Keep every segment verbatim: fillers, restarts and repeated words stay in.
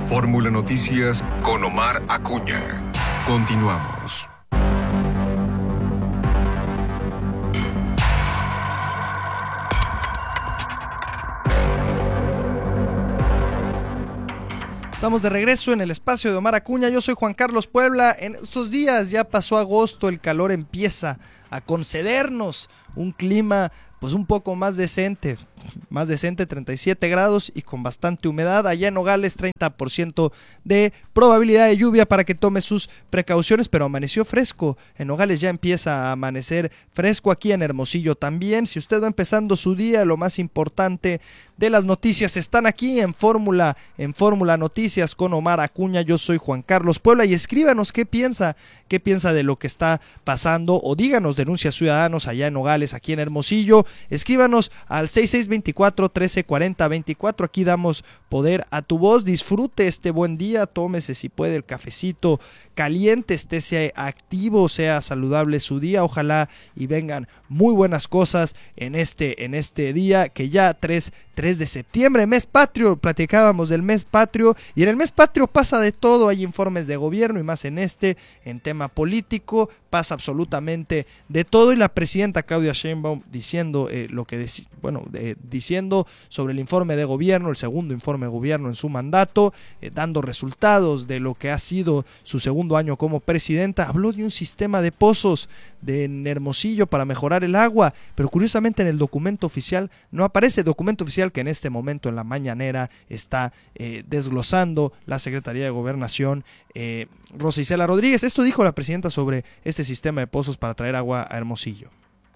Fórmula Noticias con Omar Acuña. Continuamos. Estamos de regreso en el espacio de Omar Acuña. Yo soy Juan Carlos Puebla. En estos días ya pasó agosto, el calor empieza a concedernos un clima pues un poco más decente, más decente, treinta y siete grados y con bastante humedad. Allá en Nogales, treinta por ciento de probabilidad de lluvia para que tome sus precauciones, pero amaneció fresco. En Nogales ya empieza a amanecer fresco, aquí en Hermosillo también. Si usted va empezando su día, lo más importante de las noticias están aquí en Fórmula, en Fórmula Noticias con Omar Acuña. Yo soy Juan Carlos Puebla y escríbanos qué piensa, qué piensa de lo que está pasando o díganos denuncias ciudadanos allá en Nogales, aquí en Hermosillo. Escríbanos al seis seis dos cuatro, uno tres cuatro cero veinticuatro. Aquí damos poder a tu voz. Disfrute este buen día, tómese si puede el cafecito caliente, estése activo, sea saludable su día. Ojalá y vengan muy buenas cosas en este, en este día que ya tres de septiembre, mes patrio, platicábamos del mes patrio y en el mes patrio pasa de todo, hay informes de gobierno y más en este, en tema político, pasa absolutamente de todo y la presidenta Claudia Sheinbaum diciendo eh, lo que, dec- bueno, eh, diciendo sobre el informe de gobierno, el segundo informe de gobierno en su mandato, eh, dando resultados de lo que ha sido su segundo año como presidenta. Habló de un sistema de pozos de en Hermosillo para mejorar el agua, pero curiosamente en el documento oficial no aparece, documento oficial que en este momento en la mañanera está eh, desglosando la Secretaría de Gobernación, eh, Rosa Isela Rodríguez. Esto dijo la presidenta sobre este sistema de pozos para traer agua a Hermosillo.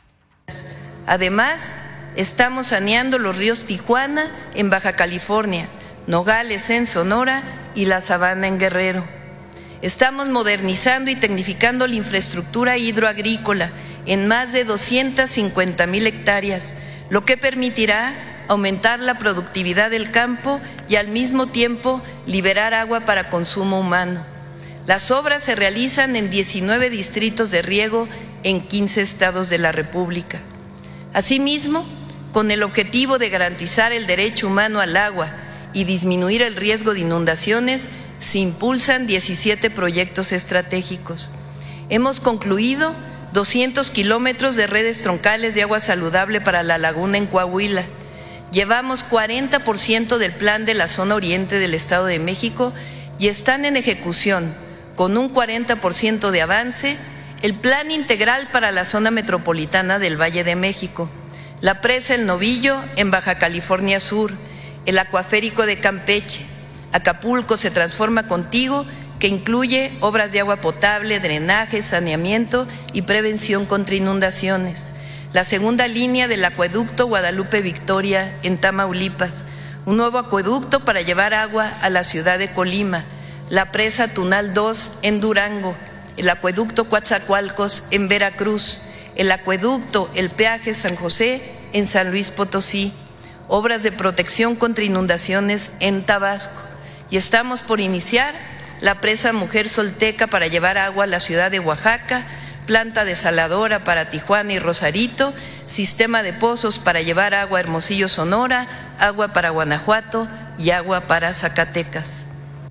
Además, estamos saneando los ríos Tijuana en Baja California, Nogales en Sonora y La Sabana en Guerrero. Estamos modernizando y tecnificando la infraestructura hidroagrícola en más de doscientas cincuenta mil hectáreas, lo que permitirá aumentar la productividad del campo y al mismo tiempo liberar agua para consumo humano. Las obras se realizan en diecinueve distritos de riego en quince estados de la República. Asimismo, con el objetivo de garantizar el derecho humano al agua y disminuir el riesgo de inundaciones, se impulsan diecisiete proyectos estratégicos. Hemos concluido doscientos kilómetros de redes troncales de agua saludable para la laguna en Coahuila. Llevamos cuarenta por ciento del plan de la zona oriente del Estado de México y están en ejecución, con un cuarenta por ciento de avance, el plan integral para la zona metropolitana del Valle de México, la presa El Novillo en Baja California Sur, el acuaférico de Campeche, Acapulco se transforma contigo, que incluye obras de agua potable, drenaje, saneamiento y prevención contra inundaciones. La segunda línea del acueducto Guadalupe Victoria en Tamaulipas, un nuevo acueducto para llevar agua a la ciudad de Colima, la presa Tunal dos en Durango, el acueducto Coatzacoalcos en Veracruz, el acueducto El Peaje San José en San Luis Potosí, obras de protección contra inundaciones en Tabasco. Y estamos por iniciar la presa Mujer Solteca para llevar agua a la ciudad de Oaxaca, planta desaladora para Tijuana y Rosarito, sistema de pozos para llevar agua a Hermosillo, Sonora, agua para Guanajuato y agua para Zacatecas.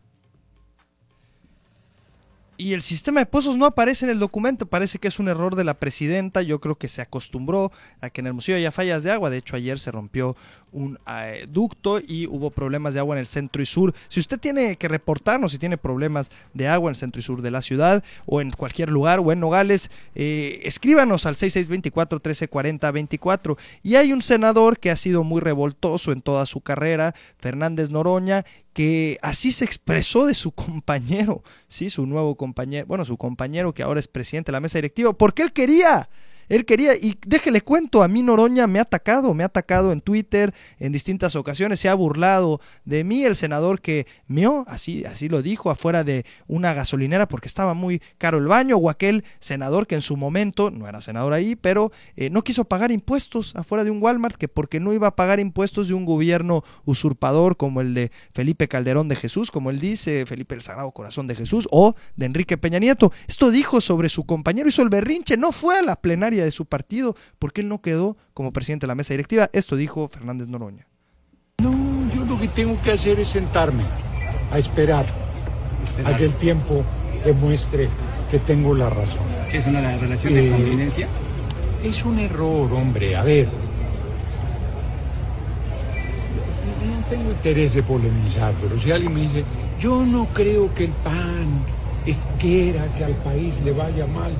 Y el sistema de pozos no aparece en el documento, parece que es un error de la presidenta. Yo creo que se acostumbró a que en Hermosillo haya fallas de agua. De hecho, ayer se rompió un eh, ducto y hubo problemas de agua en el centro y sur. Si usted tiene que reportarnos si tiene problemas de agua en el centro y sur de la ciudad o en cualquier lugar o en Nogales, eh, escríbanos al seis seis dos cuatro, uno tres cuatro cero veinticuatro. Y hay un senador que ha sido muy revoltoso en toda su carrera, Fernández Noroña, que así se expresó de su compañero, sí, su nuevo compañero, bueno, su compañero que ahora es presidente de la mesa directiva, porque él quería, él quería, y déjele cuento, a mí Noroña me ha atacado, me ha atacado en Twitter en distintas ocasiones, se ha burlado de mí, el senador que meó, así, así lo dijo, afuera de una gasolinera porque estaba muy caro el baño, o aquel senador que en su momento, no era senador ahí, pero eh, no quiso pagar impuestos afuera de un Walmart, que porque no iba a pagar impuestos de un gobierno usurpador como el de Felipe Calderón de Jesús, como él dice, Felipe el Sagrado Corazón de Jesús, o de Enrique Peña Nieto. Esto dijo sobre su compañero, hizo el berrinche, no fue a la plenaria de su partido porque él no quedó como presidente de la mesa directiva. Esto dijo Fernández Noroña. No, yo lo que tengo que hacer es sentarme a esperar, esperar. a que el tiempo demuestre que tengo la razón. ¿Qué es una relación de eh, conveniencia? Es un error, hombre. A ver, no tengo interés de polemizar, pero si alguien me dice, yo no creo que el P A N es, quiera que al país le vaya mal,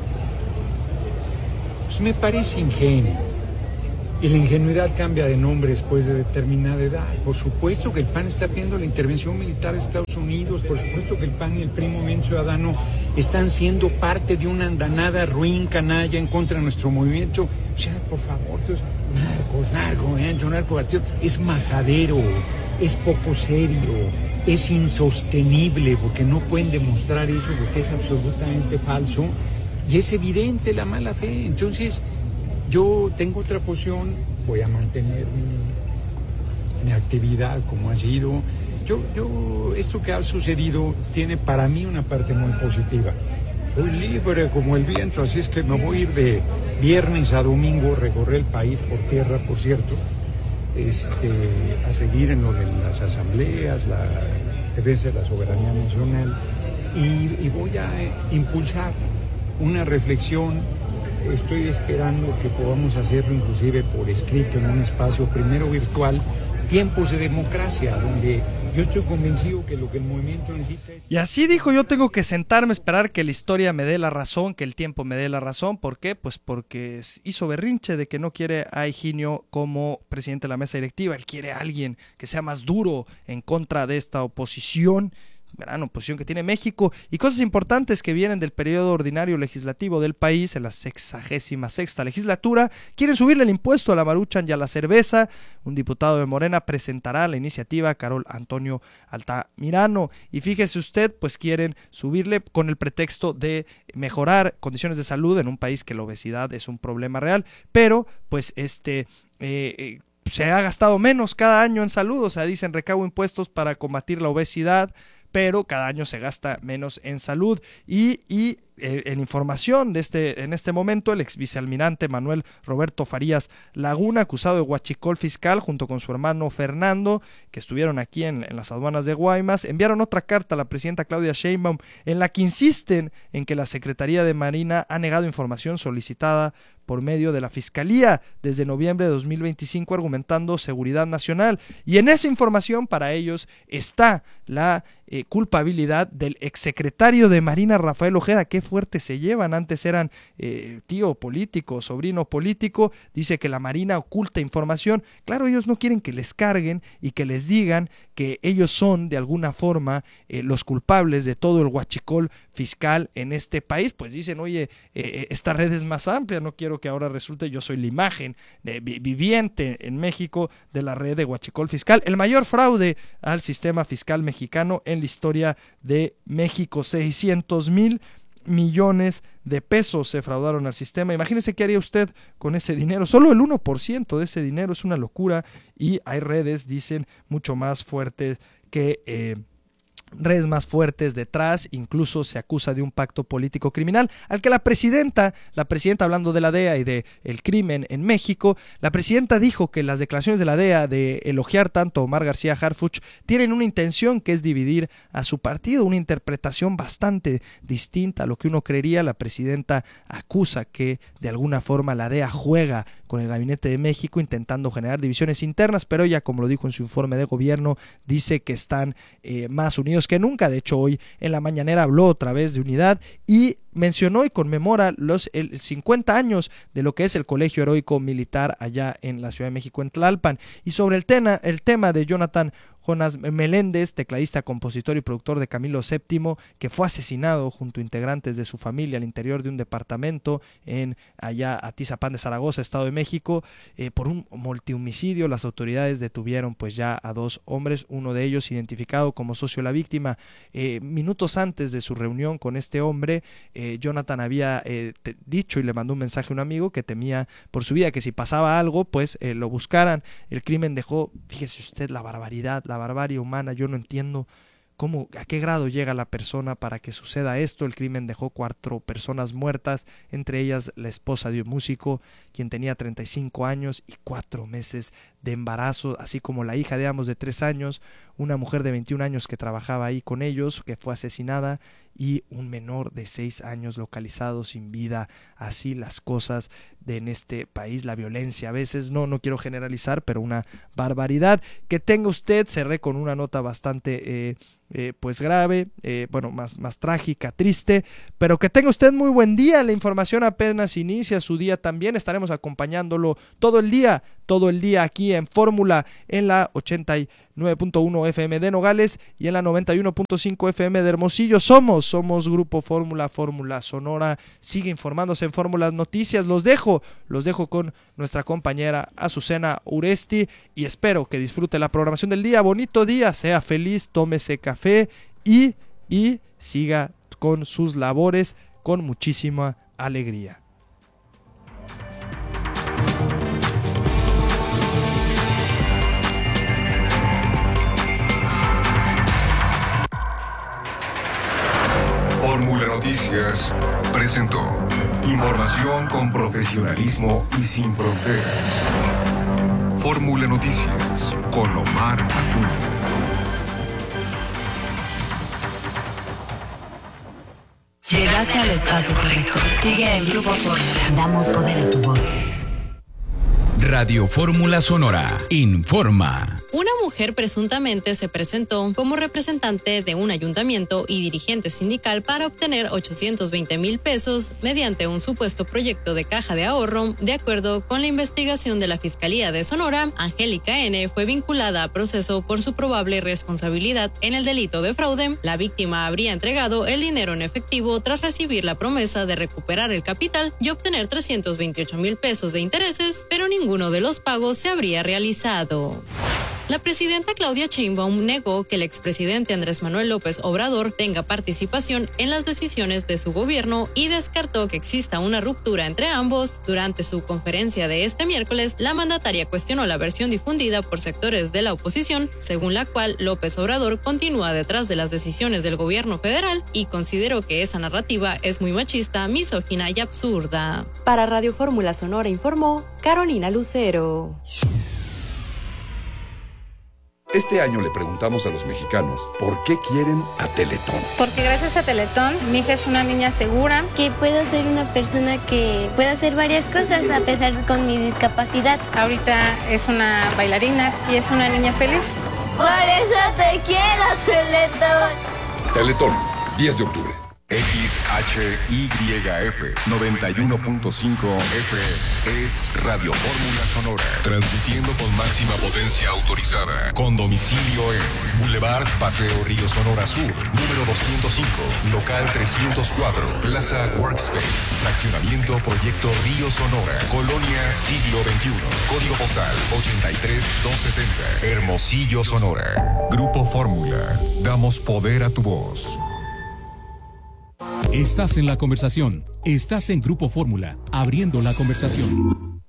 pues me parece ingenuo. Y la ingenuidad cambia de nombre después de determinada edad. Por supuesto que el P A N está pidiendo la intervención militar de Estados Unidos, por supuesto que el P A N y el P R I Movimiento Ciudadano están siendo parte de una andanada ruin canalla en contra de nuestro movimiento. O sea, por favor, entonces, narcos, narco, ancho, narco, partido, es majadero, es poco serio, es insostenible, porque no pueden demostrar eso, porque es absolutamente falso, y es evidente la mala fe. Entonces, yo tengo otra posición, voy a mantener mi, mi actividad como ha sido. Yo, yo, esto que ha sucedido tiene para mí una parte muy positiva. Soy libre como el viento, así es que me voy a ir de viernes a domingo, recorrer el país por tierra, por cierto, este, a seguir en lo de las asambleas, la defensa de la soberanía nacional, y, y voy a impulsar una reflexión. Estoy esperando que podamos hacerlo inclusive por escrito en un espacio primero virtual, tiempos de democracia, donde yo estoy convencido que lo que el movimiento necesita es... Y así dijo, yo tengo que sentarme a esperar que la historia me dé la razón, que el tiempo me dé la razón. ¿Por qué? Pues porque hizo berrinche de que no quiere a Higinio como presidente de la mesa directiva. Él quiere a alguien que sea más duro en contra de esta oposición, gran oposición que tiene México, y cosas importantes que vienen del periodo ordinario legislativo del país, en la sexagésima sexta legislatura. Quieren subirle el impuesto a la maruchan y a la cerveza. Un diputado de Morena presentará la iniciativa, Carol Antonio Altamirano, y fíjese usted, pues quieren subirle con el pretexto de mejorar condiciones de salud en un país que la obesidad es un problema real, pero pues este... Eh, eh, se ha gastado menos cada año en salud, o sea, dicen recaudo impuestos para combatir la obesidad, pero cada año se gasta menos en salud. Y, y eh, en información de este, en este momento, el ex vicealmirante Manuel Roberto Farías Laguna, acusado de huachicol fiscal, junto con su hermano Fernando, que estuvieron aquí en, en las aduanas de Guaymas, enviaron otra carta a la presidenta Claudia Sheinbaum, en la que insisten en que la Secretaría de Marina ha negado información solicitada por medio de la Fiscalía desde noviembre de dos mil veinticinco, argumentando seguridad nacional. Y en esa información para ellos está la eh, culpabilidad del exsecretario de Marina, Rafael Ojeda. Qué fuerte se llevan, antes eran eh, tío político, sobrino político. Dice que la Marina oculta información. Claro, ellos no quieren que les carguen y que les digan que ellos son de alguna forma eh, los culpables de todo el huachicol fiscal en este país. Pues dicen, oye, eh, esta red es más amplia, no quiero que ahora resulte yo soy la imagen de, viviente en México de la red de huachicol fiscal, el mayor fraude al sistema fiscal mexicano en la historia de México. Seiscientos mil millones de pesos se fraudaron al sistema. Imagínese qué haría usted con ese dinero. Solo el uno por ciento de ese dinero, es una locura, y hay redes, dicen, mucho más fuertes que... Eh, redes más fuertes detrás. Incluso se acusa de un pacto político criminal al que la presidenta, la presidenta hablando de la D E A y de el crimen en México, la presidenta dijo que las declaraciones de la D E A de elogiar tanto a Omar García Harfuch tienen una intención, que es dividir a su partido, una interpretación bastante distinta a lo que uno creería. La presidenta acusa que de alguna forma la D E A juega con el gabinete de México intentando generar divisiones internas, pero ella, como lo dijo en su informe de gobierno, dice que están eh, más unidos que nunca. De hecho, hoy en la mañanera habló otra vez de unidad y mencionó y conmemora los el cincuenta años de lo que es el Colegio Heroico Militar allá en la Ciudad de México, en Tlalpan. Y sobre el tema, el tema de Jonathan Jonas Meléndez, tecladista, compositor y productor de Camilo séptimo, que fue asesinado junto a integrantes de su familia al interior de un departamento en allá Atizapán de Zaragoza, Estado de México, eh, por un multihomicidio. Las autoridades detuvieron pues ya a dos hombres, uno de ellos identificado como socio de la víctima. Eh, minutos antes de su reunión con este hombre, eh, Jonathan había eh, te, dicho y le mandó un mensaje a un amigo que temía por su vida, que si pasaba algo pues eh, lo buscaran. El crimen dejó, fíjese usted la barbaridad, la barbarie humana. Yo no entiendo cómo, a qué grado llega la persona para que suceda esto. El crimen dejó cuatro personas muertas, entre ellas la esposa de un músico, quien tenía treinta y cinco años y cuatro meses de embarazo, así como la hija de ambos de tres años, una mujer de veintiún años que trabajaba ahí con ellos, que fue asesinada, y un menor de seis años localizado sin vida. Así las cosas de en este país, la violencia a veces, no, no quiero generalizar, pero una barbaridad. Que tenga usted, cerré con una nota bastante eh, eh, pues grave, eh, bueno, más, más trágica, triste, pero que tenga usted muy buen día. La información apenas inicia su día también, estaremos acompañándolo todo el día, todo el día aquí en Fórmula, en la ochenta y nueve punto uno F M de Nogales y en la noventa y uno punto cinco F M de Hermosillo. Somos, somos Grupo Fórmula, Fórmula Sonora. Sigue informándose en Fórmulas Noticias. Los dejo, los dejo con nuestra compañera Azucena Uresti y espero que disfrute la programación del día. Bonito día, sea feliz, tómese café y, y siga con sus labores con muchísima alegría. Fórmula Noticias presentó información con profesionalismo y sin fronteras. Fórmula Noticias con Omar Acuña. Llegaste al espacio correcto. Sigue el Grupo Fórmula. Damos poder a tu voz. Radio Fórmula Sonora informa. Una mujer presuntamente se presentó como representante de un ayuntamiento y dirigente sindical para obtener ochocientos veinte mil pesos mediante un supuesto proyecto de caja de ahorro. De acuerdo con la investigación de la Fiscalía de Sonora, Angélica N. fue vinculada a proceso por su probable responsabilidad en el delito de fraude. La víctima habría entregado el dinero en efectivo tras recibir la promesa de recuperar el capital y obtener trescientos veintiocho mil pesos de intereses, pero ninguno de los pagos se habría realizado. La presidenta Claudia Sheinbaum negó que el expresidente Andrés Manuel López Obrador tenga participación en las decisiones de su gobierno y descartó que exista una ruptura entre ambos. Durante su conferencia de este miércoles, la mandataria cuestionó la versión difundida por sectores de la oposición, según la cual López Obrador continúa detrás de las decisiones del gobierno federal y consideró que esa narrativa es muy machista, misógina y absurda. Para Radio Fórmula Sonora informó Carolina Lucero. Este año le preguntamos a los mexicanos por qué quieren a Teletón. Porque gracias a Teletón, mi hija es una niña segura. Que puedo ser una persona que pueda hacer varias cosas a pesar con mi discapacidad. Ahorita es una bailarina y es una niña feliz. Por eso te quiero, Teletón. Teletón, diez de octubre. X H Y F noventa y uno punto cinco F M es Radio Fórmula Sonora, transmitiendo con máxima potencia autorizada, con domicilio en Boulevard Paseo Río Sonora Sur, número doscientos cinco, local trescientos cuatro, Plaza Workspace, fraccionamiento Proyecto Río Sonora, Colonia Siglo veintiuno, código postal ochenta y tres mil doscientos setenta, Hermosillo, Sonora. Grupo Fórmula, damos poder a tu voz. Estás en la conversación. Estás en Grupo Fórmula, abriendo la conversación.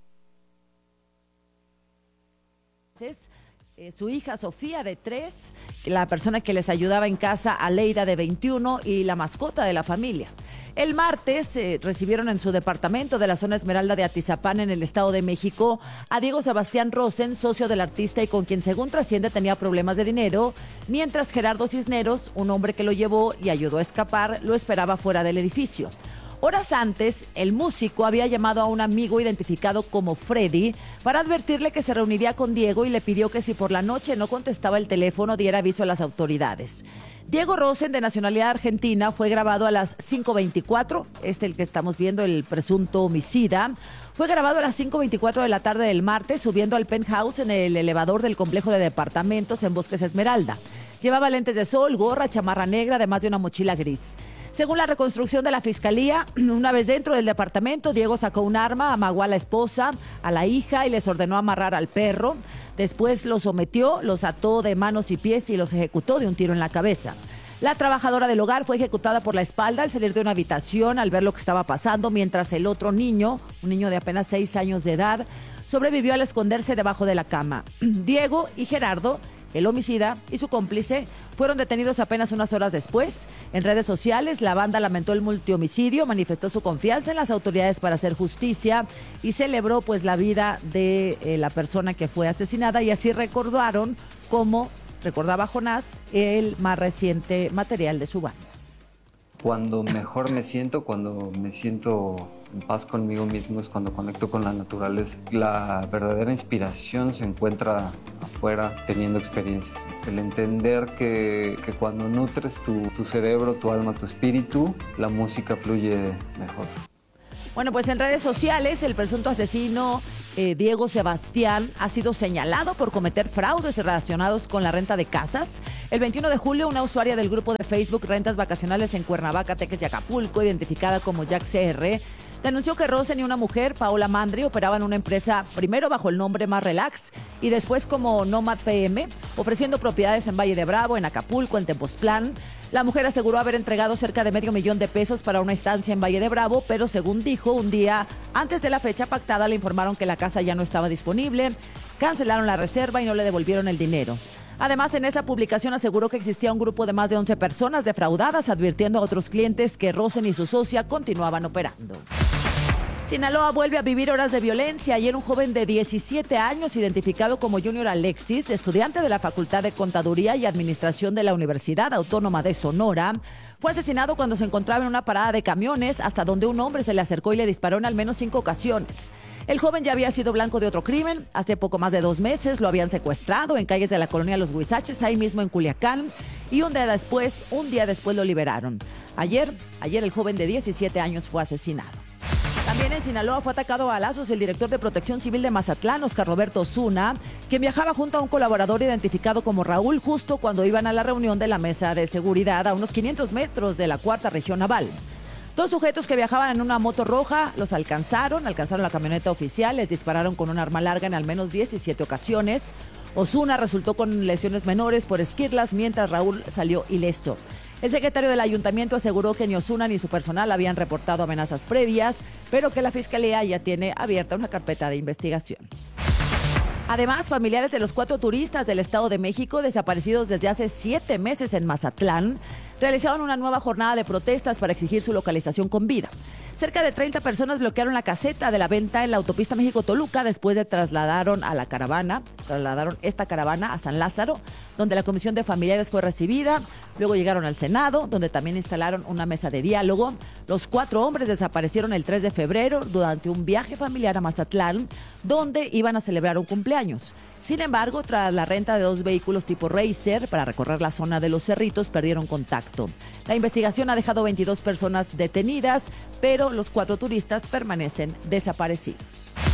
Eh, su hija Sofía de tres, la persona que les ayudaba en casa, Aleida de veintiuno y la mascota de la familia. El martes eh, recibieron en su departamento de la zona Esmeralda de Atizapán, en el Estado de México, a Diego Sebastián Rosen, socio del artista y con quien, según trasciende, tenía problemas de dinero, mientras Gerardo Cisneros, un hombre que lo llevó y ayudó a escapar, lo esperaba fuera del edificio. Horas antes, el músico había llamado a un amigo identificado como Freddy para advertirle que se reuniría con Diego y le pidió que si por la noche no contestaba el teléfono diera aviso a las autoridades. Diego Rosen, de nacionalidad argentina, fue grabado a las cinco veinticuatro, este el que estamos viendo, el presunto homicida, fue grabado a las cinco veinticuatro de la tarde del martes subiendo al penthouse en el elevador del complejo de departamentos en Bosques Esmeralda. Llevaba lentes de sol, gorra, chamarra negra, además de una mochila gris. Según la reconstrucción de la fiscalía, una vez dentro del departamento, Diego sacó un arma, amagó a la esposa, a la hija y les ordenó amarrar al perro. Después los sometió, los ató de manos y pies y los ejecutó de un tiro en la cabeza. La trabajadora del hogar fue ejecutada por la espalda al salir de una habitación al ver lo que estaba pasando, mientras el otro niño, un niño de apenas seis años de edad, sobrevivió al esconderse debajo de la cama. Diego y Gerardo, el homicida y su cómplice, fueron detenidos apenas unas horas después. En redes sociales, la banda lamentó el multihomicidio, manifestó su confianza en las autoridades para hacer justicia y celebró pues la vida de eh, la persona que fue asesinada, y así recordaron cómo recordaba Jonás el más reciente material de su banda. Cuando mejor me siento, cuando me siento en paz conmigo mismo, es cuando conecto con la naturaleza. La verdadera inspiración se encuentra afuera, teniendo experiencias. El entender que, que cuando nutres tu, tu cerebro, tu alma, tu espíritu, la música fluye mejor. Bueno, pues en redes sociales el presunto asesino eh, Diego Sebastián ha sido señalado por cometer fraudes relacionados con la renta de casas. El veintiuno de julio, una usuaria del grupo de Facebook Rentas Vacacionales en Cuernavaca, Teques y Acapulco, identificada como Jack C R, denunció que Rosen y una mujer, Paola Mandri, operaban una empresa primero bajo el nombre Más Relax y después como Nomad P M, ofreciendo propiedades en Valle de Bravo, en Acapulco, en Tepoztlán. La mujer aseguró haber entregado cerca de medio millón de pesos para una estancia en Valle de Bravo, pero según dijo, un día antes de la fecha pactada le informaron que la casa ya no estaba disponible, cancelaron la reserva y no le devolvieron el dinero. Además, en esa publicación aseguró que existía un grupo de más de once personas defraudadas, advirtiendo a otros clientes que Rosen y su socia continuaban operando. Sinaloa vuelve a vivir horas de violencia. Ayer un joven de diecisiete años, identificado como Junior Alexis, estudiante de la Facultad de Contaduría y Administración de la Universidad Autónoma de Sonora, fue asesinado cuando se encontraba en una parada de camiones, hasta donde un hombre se le acercó y le disparó en al menos cinco ocasiones. El joven ya había sido blanco de otro crimen. Hace poco más de dos meses lo habían secuestrado en calles de la colonia Los Huizaches, ahí mismo en Culiacán, y un día después, un día después lo liberaron. Ayer, ayer el joven de diecisiete años fue asesinado. También en Sinaloa fue atacado a balazos el director de Protección Civil de Mazatlán, Oscar Roberto Osuna, quien viajaba junto a un colaborador identificado como Raúl justo cuando iban a la reunión de la mesa de seguridad a unos quinientos metros de la cuarta región naval. Dos sujetos que viajaban en una moto roja los alcanzaron, alcanzaron la camioneta oficial, les dispararon con un arma larga en al menos diecisiete ocasiones. Osuna resultó con lesiones menores por esquirlas, mientras Raúl salió ileso. El secretario del ayuntamiento aseguró que ni Osuna ni su personal habían reportado amenazas previas, pero que la fiscalía ya tiene abierta una carpeta de investigación. Además, familiares de los cuatro turistas del Estado de México desaparecidos desde hace siete meses en Mazatlán realizaron una nueva jornada de protestas para exigir su localización con vida. Cerca de treinta personas bloquearon la caseta de la venta en la autopista México-Toluca después de trasladaron a la caravana, trasladaron esta caravana a San Lázaro, donde la Comisión de Familiares fue recibida. Luego llegaron al Senado, donde también instalaron una mesa de diálogo. Los cuatro hombres desaparecieron el tres de febrero durante un viaje familiar a Mazatlán, donde iban a celebrar un cumpleaños. Sin embargo, tras la renta de dos vehículos tipo Racer para recorrer la zona de los Cerritos, perdieron contacto. La investigación ha dejado veintidós personas detenidas, pero los cuatro turistas permanecen desaparecidos.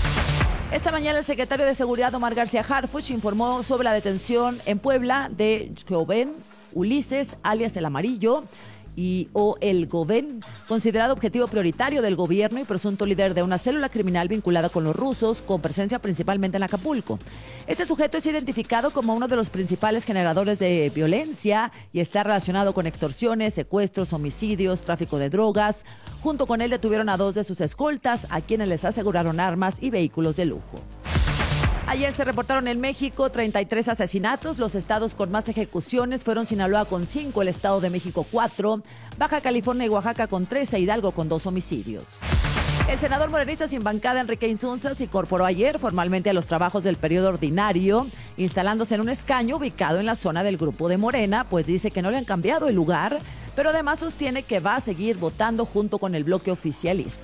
Esta mañana el secretario de Seguridad, Omar García Harfuch, informó sobre la detención en Puebla de Joven Ulises, alias El Amarillo, y o el Goven, considerado objetivo prioritario del gobierno y presunto líder de una célula criminal vinculada con los rusos, con presencia principalmente en Acapulco. Este sujeto es identificado como uno de los principales generadores de violencia y está relacionado con extorsiones, secuestros, homicidios, tráfico de drogas. Junto con él detuvieron a dos de sus escoltas, a quienes les aseguraron armas y vehículos de lujo. Ayer se reportaron en México treinta y tres asesinatos. Los estados con más ejecuciones fueron Sinaloa con cinco, el Estado de México cuatro, Baja California y Oaxaca con tres e Hidalgo con dos homicidios. El senador morenista sin bancada, Enrique Insunza, se incorporó ayer formalmente a los trabajos del periodo ordinario, instalándose en un escaño ubicado en la zona del grupo de Morena, pues dice que no le han cambiado el lugar, pero además sostiene que va a seguir votando junto con el bloque oficialista.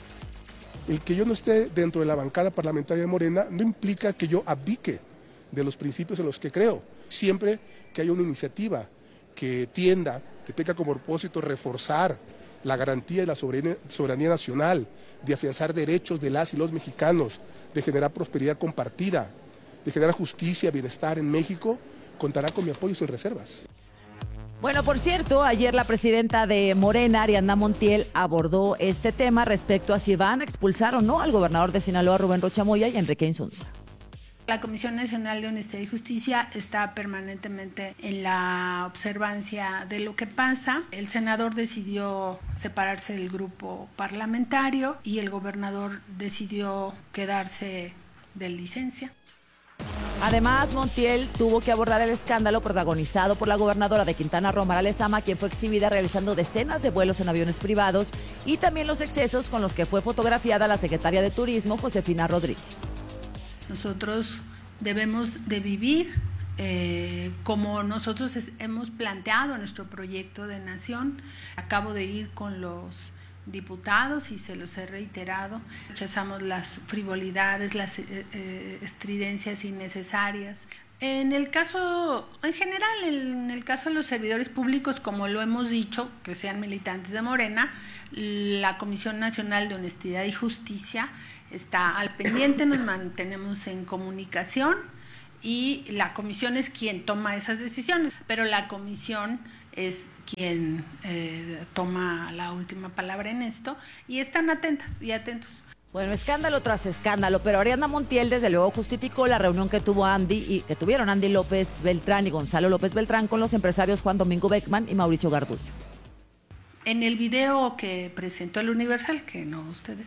El que yo no esté dentro de la bancada parlamentaria de Morena no implica que yo abdique de los principios en los que creo. Siempre que haya una iniciativa que tienda, que tenga como propósito reforzar la garantía de la soberanía, soberanía nacional, de afianzar derechos de las y los mexicanos, de generar prosperidad compartida, de generar justicia, bienestar en México, contará con mi apoyo sin reservas. Bueno, por cierto, ayer la presidenta de Morena, Ariadna Montiel, abordó este tema respecto a si van a expulsar o no al gobernador de Sinaloa, Rubén Rocha Moya, y Enrique Insunza. La Comisión Nacional de Honestidad y Justicia está permanentemente en la observancia de lo que pasa. El senador decidió separarse del grupo parlamentario y el gobernador decidió quedarse de licencia. Además, Montiel tuvo que abordar el escándalo protagonizado por la gobernadora de Quintana Roo, Mara Lezama, quien fue exhibida realizando decenas de vuelos en aviones privados, y también los excesos con los que fue fotografiada la secretaria de Turismo, Josefina Rodríguez. Nosotros debemos de vivir eh, como nosotros es, hemos planteado nuestro proyecto de nación. Acabo de ir con los diputados y se los he reiterado. Rechazamos las frivolidades, las eh, eh, estridencias innecesarias. En el caso, en general, en el caso de los servidores públicos, como lo hemos dicho, que sean militantes de Morena, la Comisión Nacional de Honestidad y Justicia está al pendiente, nos mantenemos en comunicación y la comisión es quien toma esas decisiones, pero la comisión es quien eh, toma la última palabra en esto y están atentas y atentos. Bueno, escándalo tras escándalo, pero Ariadna Montiel desde luego justificó la reunión que tuvo Andy y que tuvieron Andy López Beltrán y Gonzalo López Beltrán con los empresarios Juan Domingo Beckman y Mauricio Garduño. En el video que presentó el Universal, que no ustedes,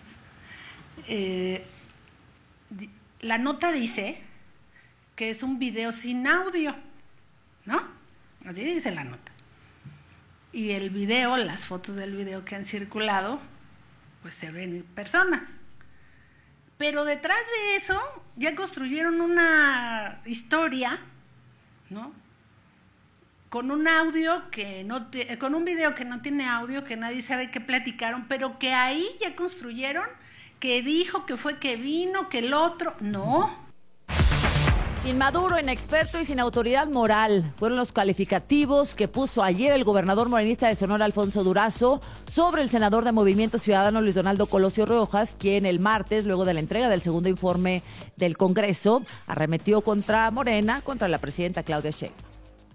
eh, la nota dice que es un video sin audio, ¿no? Así dice la nota. Y el video, las fotos del video que han circulado, pues se ven personas. Pero detrás de eso ya construyeron una historia, ¿no? Con un audio que no te, con un video que no tiene audio, que nadie sabe qué platicaron, pero que ahí ya construyeron que dijo, que fue que vino, que el otro, no. Inmaduro, inexperto y sin autoridad moral fueron los calificativos que puso ayer el gobernador morenista de Sonora, Alfonso Durazo, sobre el senador de Movimiento Ciudadano, Luis Donaldo Colosio Riojas, quien el martes, luego de la entrega del segundo informe del Congreso, arremetió contra Morena, contra la presidenta Claudia Sheinbaum.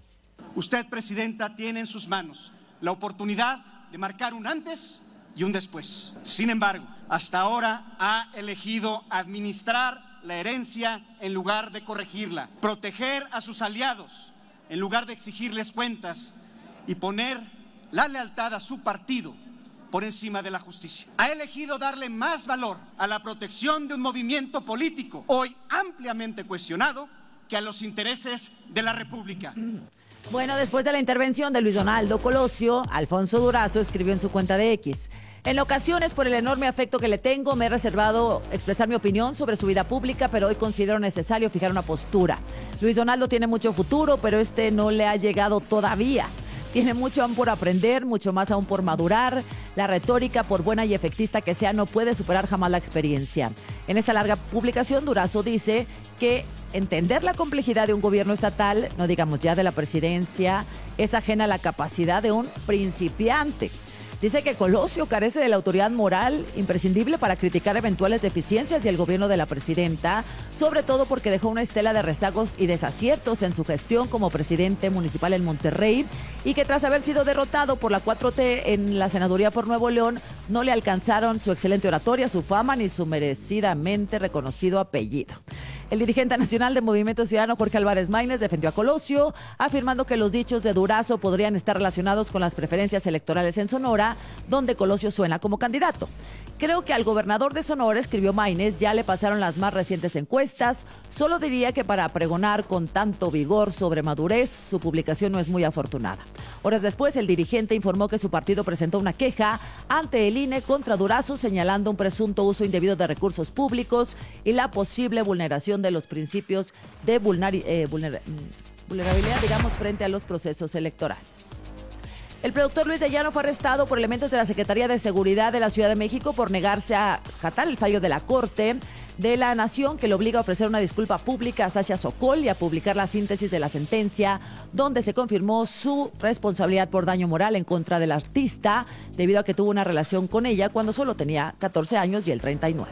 Usted, presidenta, tiene en sus manos la oportunidad de marcar un antes y un después. Sin embargo, hasta ahora ha elegido administrar la herencia en lugar de corregirla, proteger a sus aliados en lugar de exigirles cuentas y poner la lealtad a su partido por encima de la justicia. Ha elegido darle más valor a la protección de un movimiento político hoy ampliamente cuestionado que a los intereses de la República. Bueno, después de la intervención de Luis Donaldo Colosio, Alfonso Durazo escribió en su cuenta de X: en ocasiones, por el enorme afecto que le tengo, me he reservado expresar mi opinión sobre su vida pública, pero hoy considero necesario fijar una postura. Luis Donaldo tiene mucho futuro, pero este no le ha llegado todavía. Tiene mucho aún por aprender, mucho más aún por madurar. La retórica, por buena y efectista que sea, no puede superar jamás la experiencia. En esta larga publicación, Durazo dice que entender la complejidad de un gobierno estatal, no digamos ya de la presidencia, es ajena a la capacidad de un principiante. Dice que Colosio carece de la autoridad moral imprescindible para criticar eventuales deficiencias y el gobierno de la presidenta, sobre todo porque dejó una estela de rezagos y desaciertos en su gestión como presidente municipal en Monterrey y que tras haber sido derrotado por la cuatro T en la senaduría por Nuevo León, no le alcanzaron su excelente oratoria, su fama ni su merecidamente reconocido apellido. El dirigente nacional de Movimiento Ciudadano, Jorge Álvarez Maínez, defendió a Colosio, afirmando que los dichos de Durazo podrían estar relacionados con las preferencias electorales en Sonora, donde Colosio suena como candidato. Creo que al gobernador de Sonora, escribió Maínez, ya le pasaron las más recientes encuestas. Solo diría que para pregonar con tanto vigor sobre madurez, su publicación no es muy afortunada. Horas después, el dirigente informó que su partido presentó una queja ante el I N E contra Durazo, señalando un presunto uso indebido de recursos públicos y la posible vulneración de los principios de vulneri- eh, vulner- vulnerabilidad, digamos, frente a los procesos electorales. El productor Luis de Llano fue arrestado por elementos de la Secretaría de Seguridad de la Ciudad de México por negarse a acatar el fallo de la Corte de la Nación que le obliga a ofrecer una disculpa pública a Sasha Sokol y a publicar la síntesis de la sentencia donde se confirmó su responsabilidad por daño moral en contra del artista debido a que tuvo una relación con ella cuando solo tenía catorce años y él treinta y nueve.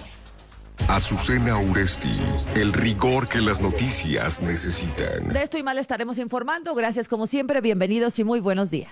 Azucena Uresti, el rigor que las noticias necesitan. De esto y más le estaremos informando. Gracias como siempre, bienvenidos y muy buenos días.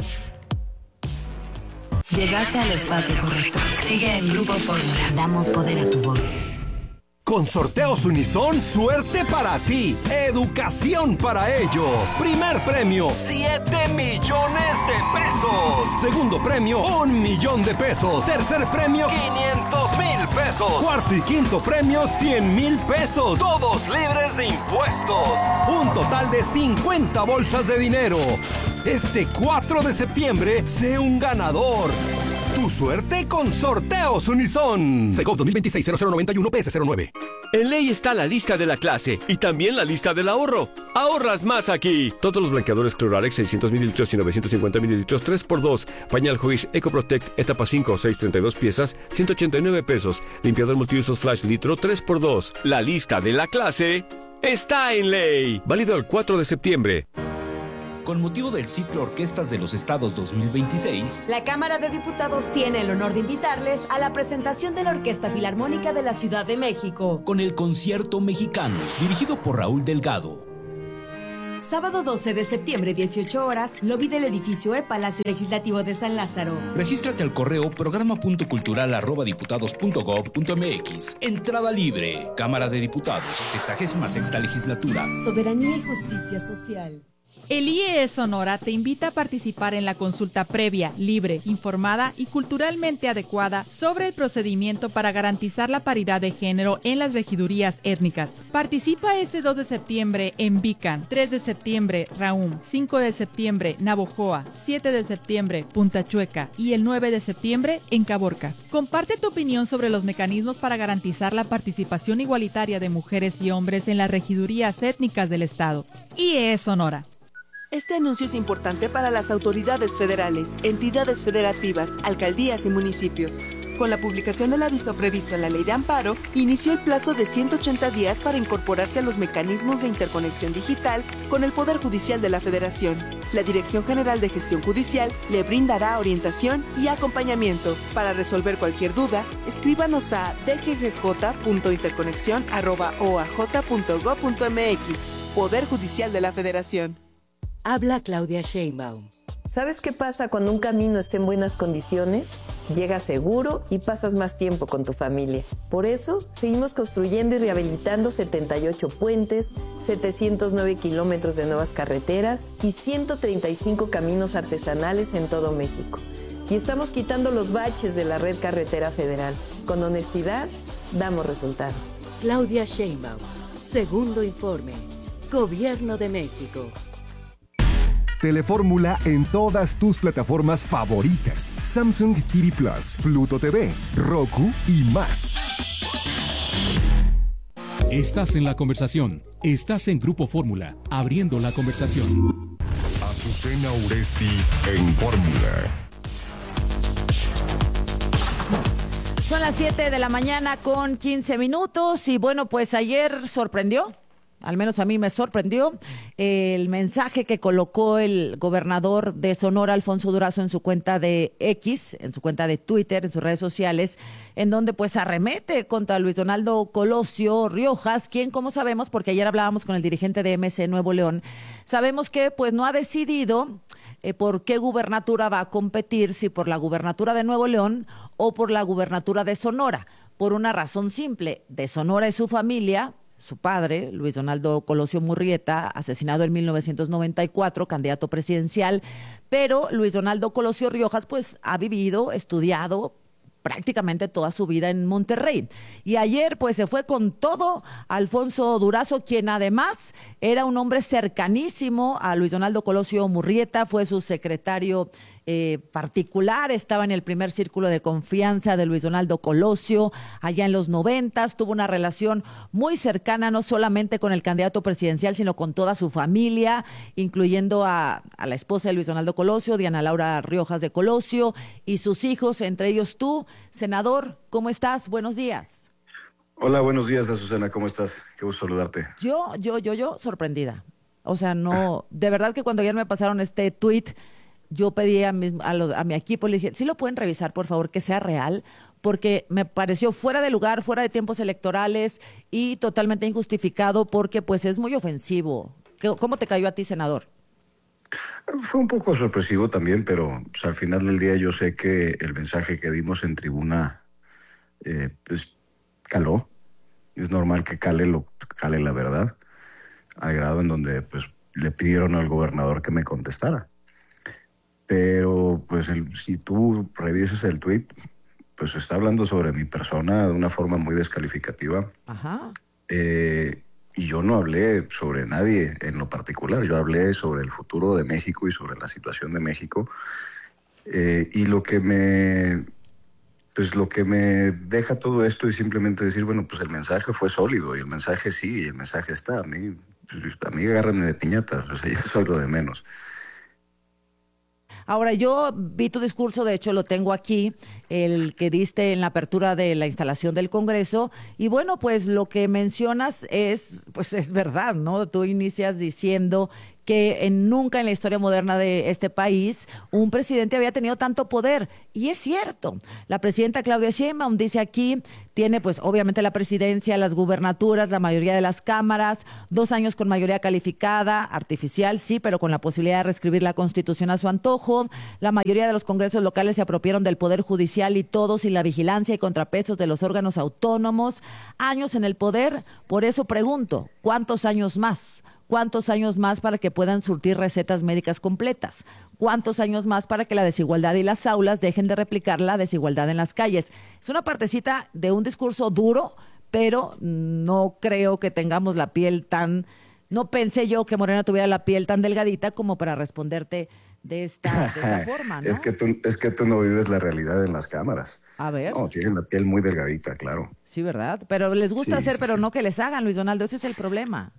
Llegaste al espacio correcto. Sigue en Grupo Fórmula. Damos poder a tu voz. Con Sorteos Unison, suerte para ti, educación para ellos. Primer premio, siete millones de pesos. Segundo premio, un millón de pesos. Tercer premio, quinientos mil pesos. Cuarto y quinto premio, cien mil pesos. Todos libres de impuestos. Un total de cincuenta bolsas de dinero. Este cuatro de septiembre, sé un ganador. Tu suerte con Sorteos Unison. Segov dos mil veintiséis cero cero noventa y uno P S cero nueve. En Ley está la lista de la clase y también la lista del ahorro. ¡Ahorras más aquí! Todos los blanqueadores Cloralex seiscientos mililitros y novecientos cincuenta mililitros tres por dos. Pañal Hoish EcoProtect etapa cinco, seis, treinta y dos piezas, ciento ochenta y nueve pesos. Limpiador multiusos Flash Litro tres por dos. La lista de la clase está en Ley. Válido el cuatro de septiembre. Con motivo del ciclo Orquestas de los Estados dos mil veintiséis, la Cámara de Diputados tiene el honor de invitarles a la presentación de la Orquesta Filarmónica de la Ciudad de México, con el Concierto Mexicano, dirigido por Raúl Delgado. Sábado doce de septiembre, dieciocho horas, lobby del edificio E Palacio Legislativo de San Lázaro. Regístrate al correo programa punto cultural arroba diputados punto gob punto mx. Entrada libre. Cámara de Diputados, sexagésima sexta legislatura. Soberanía y justicia social. El I E E Sonora te invita a participar en la consulta previa, libre, informada y culturalmente adecuada sobre el procedimiento para garantizar la paridad de género en las regidurías étnicas. Participa este dos de septiembre en Bican, tres de septiembre Raum, cinco de septiembre Navojoa, siete de septiembre Punta Chueca y el nueve de septiembre en Caborca. Comparte tu opinión sobre los mecanismos para garantizar la participación igualitaria de mujeres y hombres en las regidurías étnicas del Estado. I E E Sonora. Este anuncio es importante para las autoridades federales, entidades federativas, alcaldías y municipios. Con la publicación del aviso previsto en la Ley de Amparo, inició el plazo de ciento ochenta días para incorporarse a los mecanismos de interconexión digital con el Poder Judicial de la Federación. La Dirección General de Gestión Judicial le brindará orientación y acompañamiento. Para resolver cualquier duda, escríbanos a d g g j punto interconexión arroba o a j punto gob punto m x. Poder Judicial de la Federación. Habla Claudia Sheinbaum. ¿Sabes qué pasa cuando un camino está en buenas condiciones? Llegas seguro y pasas más tiempo con tu familia. Por eso, seguimos construyendo y rehabilitando setenta y ocho puentes, setecientos nueve kilómetros de nuevas carreteras y ciento treinta y cinco caminos artesanales en todo México. Y estamos quitando los baches de la red carretera federal. Con honestidad, damos resultados. Claudia Sheinbaum. Segundo informe. Gobierno de México. Telefórmula en todas tus plataformas favoritas: Samsung T V Plus, Pluto T V, Roku y más. Estás en la conversación. Estás en Grupo Fórmula, abriendo la conversación. Azucena Uresti en Fórmula. Son las siete de la mañana con quince minutos y bueno, pues ayer sorprendió. Al menos a mí me sorprendió el mensaje que colocó el gobernador de Sonora, Alfonso Durazo, en su cuenta de X, en su cuenta de Twitter, en sus redes sociales, en donde pues arremete contra Luis Donaldo Colosio Riojas, quien, como sabemos, porque ayer hablábamos con el dirigente de M C Nuevo León, sabemos que pues no ha decidido eh, por qué gubernatura va a competir, si por la gubernatura de Nuevo León o por la gubernatura de Sonora, por una razón simple: de Sonora es su familia. Su padre, Luis Donaldo Colosio Murrieta, asesinado en mil novecientos noventa y cuatro, candidato presidencial, pero Luis Donaldo Colosio Riojas pues ha vivido, estudiado prácticamente toda su vida en Monterrey. Y ayer pues se fue con todo Alfonso Durazo, quien además era un hombre cercanísimo a Luis Donaldo Colosio Murrieta, fue su secretario Eh, particular, estaba en el primer círculo de confianza de Luis Donaldo Colosio allá en los noventas, tuvo una relación muy cercana no solamente con el candidato presidencial, sino con toda su familia, incluyendo a, a la esposa de Luis Donaldo Colosio, Diana Laura Riojas de Colosio, y sus hijos, entre ellos tú. Senador, ¿cómo estás? Buenos días. Hola, buenos días, Azucena, ¿cómo estás? Qué gusto saludarte. Yo, yo, yo, yo, sorprendida. O sea, no, de verdad que cuando ayer me pasaron este tuit, yo pedí a mi, a, los, a mi equipo, le dije, ¿sí lo pueden revisar, por favor, que sea real? Porque me pareció fuera de lugar, fuera de tiempos electorales y totalmente injustificado porque pues es muy ofensivo. ¿Cómo te cayó a ti, senador? Fue un poco sorpresivo también, pero pues, al final del día yo sé que el mensaje que dimos en tribuna eh, pues caló. Es normal que cale, lo, cale la verdad, al grado en donde pues le pidieron al gobernador que me contestara. Pero pues el, si tú revisas el tuit, pues está hablando sobre mi persona de una forma muy descalificativa. Ajá. Eh, y yo no hablé sobre nadie en lo particular, yo hablé sobre el futuro de México y sobre la situación de México. Eh, y lo que me pues lo que me deja todo esto es simplemente decir, bueno, pues el mensaje fue sólido y el mensaje sí, y el mensaje está. A mí, pues, a mí agárrenme de piñatas, o sea, eso es lo de menos. Ahora, yo vi tu discurso, de hecho lo tengo aquí, el que diste en la apertura de la instalación del Congreso, y bueno, pues lo que mencionas es, pues es verdad, ¿no? Tú inicias diciendo que en, nunca en la historia moderna de este país un presidente había tenido tanto poder. Y es cierto. La presidenta Claudia Sheinbaum dice aquí, tiene pues obviamente la presidencia, las gubernaturas, la mayoría de las cámaras, dos años con mayoría calificada, artificial, sí, pero con la posibilidad de reescribir la Constitución a su antojo. La mayoría de los congresos locales se apropiaron del Poder Judicial y todos, y la vigilancia y contrapesos de los órganos autónomos. Años en el poder, por eso pregunto, ¿cuántos años más? ¿Cuántos años más para que puedan surtir recetas médicas completas? ¿Cuántos años más para que la desigualdad y las aulas dejen de replicar la desigualdad en las calles? Es una partecita de un discurso duro, pero no creo que tengamos la piel tan... No pensé yo que Morena tuviera la piel tan delgadita como para responderte de esta, de esta forma, ¿no? Es que, tú, es que tú no vives la realidad en las cámaras. A ver. No, tienen la piel muy delgadita, claro. Sí, ¿verdad? Pero les gusta sí, hacer, sí, pero sí. no que les hagan, Luis Donaldo. Ese es el problema.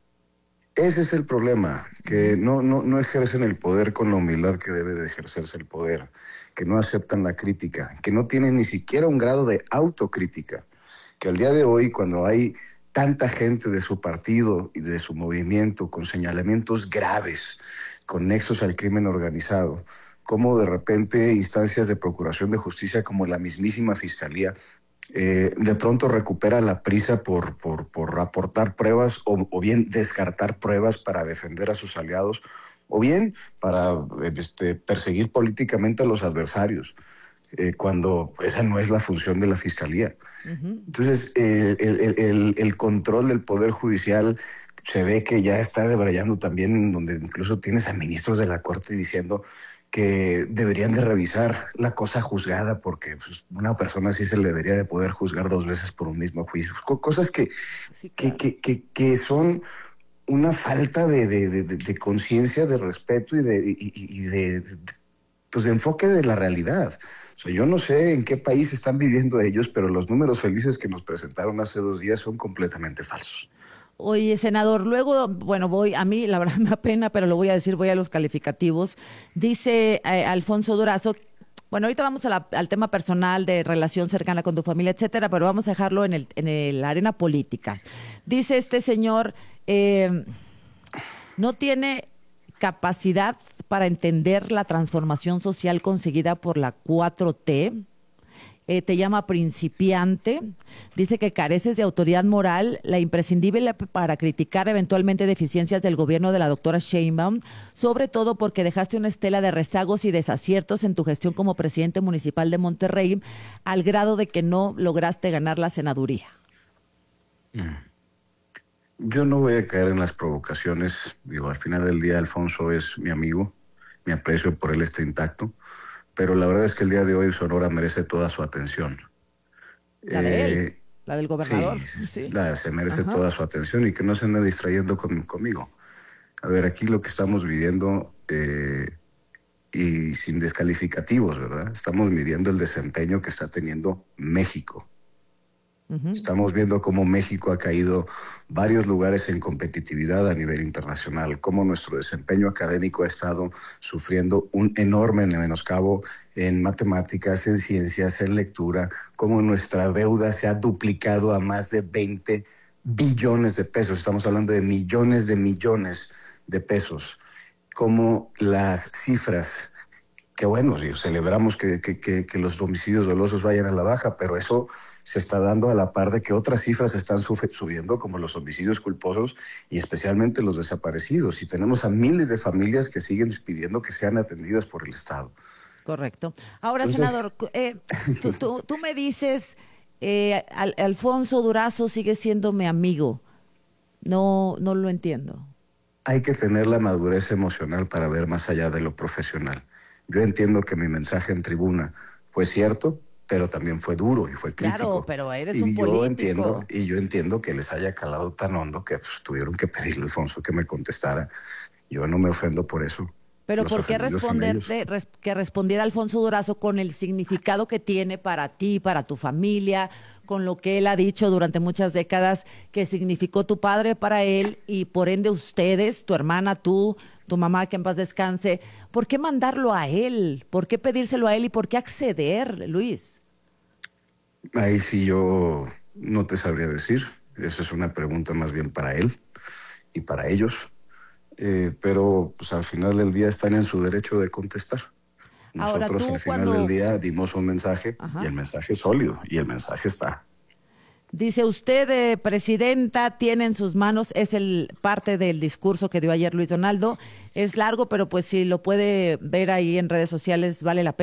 Ese es el problema, que no, no, no ejercen el poder con la humildad que debe de ejercerse el poder, que no aceptan la crítica, que no tienen ni siquiera un grado de autocrítica, que al día de hoy, cuando hay tanta gente de su partido y de su movimiento con señalamientos graves, con nexos al crimen organizado, como de repente instancias de procuración de justicia como la mismísima Fiscalía, Eh, de pronto recupera la prisa por, por, por aportar pruebas o, o bien descartar pruebas para defender a sus aliados o bien para este, perseguir políticamente a los adversarios, eh, cuando esa no es la función de la Fiscalía. Uh-huh. Entonces, eh, el, el, el, el control del Poder Judicial se ve que ya está debrayando también, donde incluso tienes a ministros de la Corte diciendo que deberían de revisar la cosa juzgada, porque pues, una persona así se le debería de poder juzgar dos veces por un mismo juicio. Cosas que, sí, claro. que, que, que son una falta de, de, de, de conciencia, de respeto y, de, y, y de, de, pues, de enfoque de la realidad. O sea, yo no sé en qué país están viviendo ellos, pero los números felices que nos presentaron hace dos días son completamente falsos. Oye, senador, luego, bueno, voy, a mí la verdad me da pena, pero lo voy a decir, voy a los calificativos. Dice eh, Alfonso Durazo, bueno, ahorita vamos a la, al tema personal de relación cercana con tu familia, etcétera, pero vamos a dejarlo en el, en el arena política. Dice este señor, eh, no tiene capacidad para entender la transformación social conseguida por la cuatro T. Eh, te llama principiante, dice que careces de autoridad moral, la imprescindible para criticar eventualmente deficiencias del gobierno de la doctora Sheinbaum, sobre todo porque dejaste una estela de rezagos y desaciertos en tu gestión como presidente municipal de Monterrey, al grado de que no lograste ganar la senaduría. Yo no voy a caer en las provocaciones, digo, al final del día Alfonso es mi amigo, mi aprecio por él está intacto. Pero la verdad es que el día de hoy Sonora merece toda su atención. La de eh, él, la del gobernador. Sí, sí. La, se merece Ajá. toda su atención y que no se ande distrayendo con, conmigo. A ver, aquí lo que estamos viviendo, eh, y sin descalificativos, ¿verdad? Estamos midiendo el desempeño que está teniendo México. Uh-huh. Estamos viendo cómo México ha caído varios lugares en competitividad a nivel internacional, cómo nuestro desempeño académico ha estado sufriendo un enorme menoscabo en matemáticas, en ciencias, en lectura, cómo nuestra deuda se ha duplicado a más de veinte billones de pesos. Estamos hablando de millones de millones de pesos. Cómo las cifras, que bueno, celebramos que, que, que, que los homicidios dolosos vayan a la baja, pero eso se está dando a la par de que otras cifras están subiendo, como los homicidios culposos y especialmente los desaparecidos. Y tenemos a miles de familias que siguen pidiendo que sean atendidas por el Estado. Correcto. Ahora, Entonces, senador, eh, tú, tú, tú me dices, eh, Al, Alfonso Durazo sigue siendo mi amigo. No, no lo entiendo. Hay que tener la madurez emocional para ver más allá de lo profesional. Yo entiendo que mi mensaje en tribuna fue cierto, pero también fue duro y fue crítico. Claro, pero eres y un yo político. Entiendo, y yo entiendo que les haya calado tan hondo que pues, tuvieron que pedirle a Alfonso que me contestara. Yo no me ofendo por eso. Pero los ¿por qué ofendidos son responderte, ellos. res- que respondiera Alfonso Durazo con el significado que tiene para ti, para tu familia, con lo que él ha dicho durante muchas décadas que significó tu padre para él y por ende ustedes, tu hermana, tú, tu mamá, que en paz descanse? ¿Por qué mandarlo a él? ¿Por qué pedírselo a él y por qué acceder, Luis? Ahí sí yo no te sabría decir. Esa es una pregunta más bien para él y para ellos. Eh, pero pues al final del día están en su derecho de contestar. Ahora, Nosotros tú al final cuando- del día dimos un mensaje Ajá. y el mensaje es sólido y el mensaje está. Dice usted, eh, presidenta, tiene en sus manos, es el parte del discurso que dio ayer Luis Donaldo. Es largo, pero pues si lo puede ver ahí en redes sociales, vale la pena.